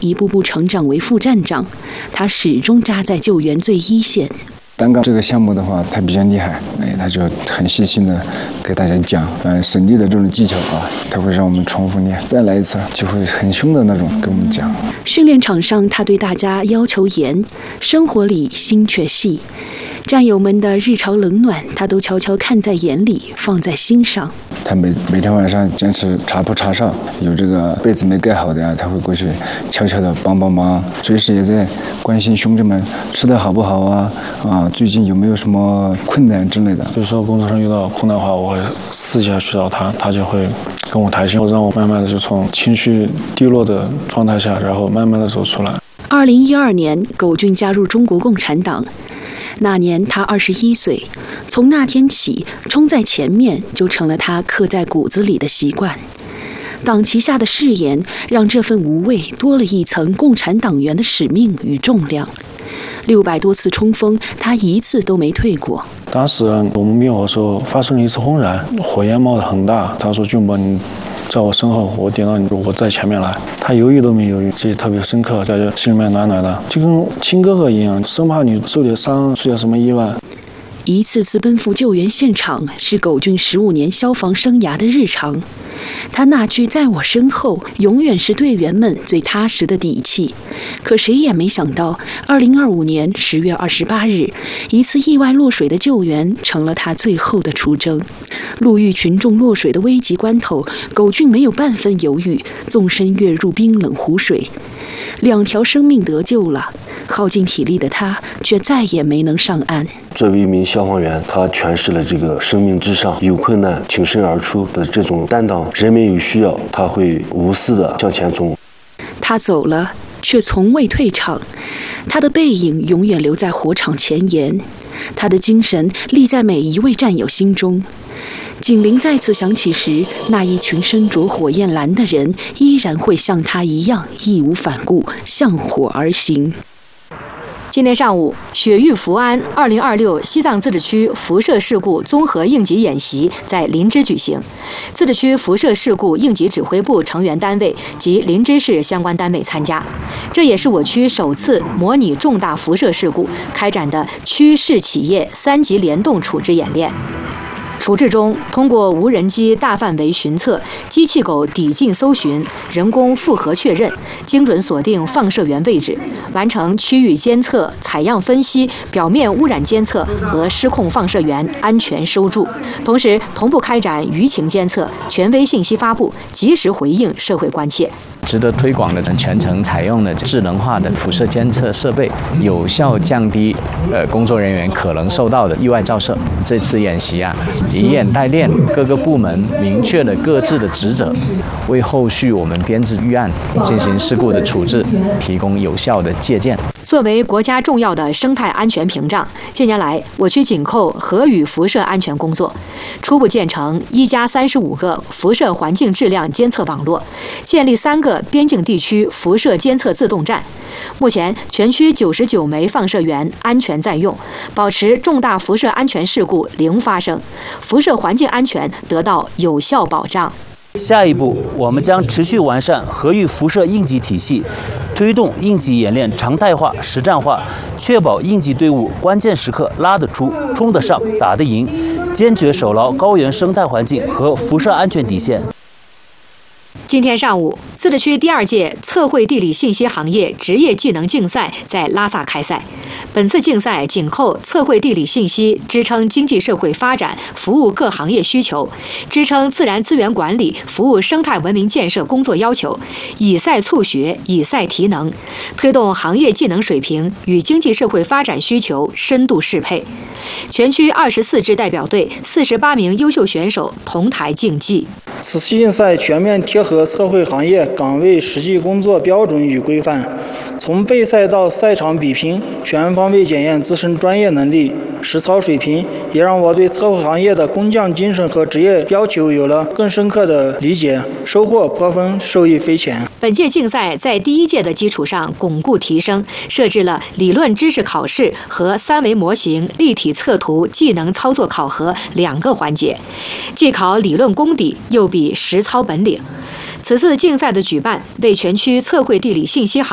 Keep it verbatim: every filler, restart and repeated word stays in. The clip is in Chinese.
一步步成长为副站长，他始终扎在救援最一线。 单杠这个项目的话，他比较厉害，哎，他就很细心的给大家讲，呃，省力的这种技巧啊，他会让我们重复练，再来一次就会很凶的那种跟我们讲。 训练场上，他对大家要求严，生活里心却细。战友们的日常冷暖，他都悄悄看在眼里，放在心上。 他每每天晚上坚持茶铺茶哨，有这个被子没盖好的呀，他会过去悄悄的帮帮忙，随时也在关心兄弟们吃的好不好啊，啊，最近有没有什么困难之类的。 比如说工作上遇到困难的话，我会私下去找他，他就会跟我谈心，让我慢慢的就从情绪低落的状态下，然后慢慢的走出来。 二零一二年，苟俊加入中国共产党。那年他二十一岁，从那天起，冲在前面就成了他刻在骨子里的习惯。党旗下的誓言，让这份无畏多了一层共产党员的使命与重量。六百多次冲锋，他一次都没退过。 当时我们灭火的时候发生了一次轰然，火焰冒得很大。他说：“俊博，你在我身后，我点到你，我在前面来。”他犹豫都没犹豫，记忆特别深刻，在这心里面暖暖的，就跟亲哥哥一样，生怕你受点伤，出点什么意外。 一次次奔赴救援现场，是苟俊十五年消防生涯的日常。他那句“在我身后”永远是队员们最踏实的底气。可谁也没想到，二零二五年十月二十八日，一次意外落水的救援成了他最后的出征。路遇群众落水的危急关头，苟俊没有半分犹豫，纵身跃入冰冷湖水。两条生命得救了，耗尽体力的他却再也没能上岸。 作为一名消防员，他诠释了这个生命至上、有困难挺身而出的这种担当。人民有需要，他会无私的向前冲。 他走了，却从未退场，他的背影永远留在火场前沿，他的精神立在每一位战友心中。警铃再次响起时，那一群身着火焰蓝的人依然会像他一样义无反顾，向火而行。 今天上午，雪域福安二零二六西藏自治区辐射事故综合应急演习在林芝举行，自治区辐射事故应急指挥部成员单位及林芝市相关单位参加。这也是我区首次模拟重大辐射事故开展的区市企业三级联动处置演练。处置中，通过无人机大范围巡测、机器狗抵近搜寻、人工复核确认，精准锁定放射源位置，完成区域监测、采样分析、表面污染监测和失控放射源安全收住。同时，同步开展舆情监测、权威信息发布，及时回应社会关切。 值得推广的，全程采用了智能化的辐射监测设备，有效降低呃工作人员可能受到的意外照射。这次演习啊，以演代练，各个部门明确了各自的职责，为后续我们编制预案、进行事故的处置提供有效的借鉴。 作为国家重要的生态安全屏障，近年来我区紧扣核与辐射安全工作，初步建成一加三十五个辐射环境质量监测网络，建立三个边境地区辐射监测自动站。目前，全区九十九枚放射源安全在用，保持重大辐射安全事故零发生，辐射环境安全得到有效保障。 下一步，我们将持续完善核域辐射应急体系，推动应急演练常态化、实战化，确保应急队伍关键时刻拉得出、冲得上、打得赢，坚决守牢高原生态环境和辐射安全底线。 今天上午，自治区第二届测绘地理信息行业职业技能竞赛在拉萨开赛。本次竞赛紧扣测绘地理信息支撑经济社会发展、服务各行业需求，支撑自然资源管理、服务生态文明建设工作要求，以赛促学，以赛提能，推动行业技能水平与经济社会发展需求深度适配。全区二十四支代表队、四十八名优秀选手同台竞技。 此次竞赛全面贴合测绘行业岗位实际工作标准与规范，从备赛到赛场比拼，全方位检验自身专业能力、实操水平，也让我对测绘行业的工匠精神和职业要求有了更深刻的理解，收获颇丰，受益匪浅。 本届竞赛在第一届的基础上巩固提升，设置了理论知识考试和三维模型立体测图技能操作考核两个环节，既考理论功底，又比实操本领。此次竞赛的举办，为全区测绘地理信息行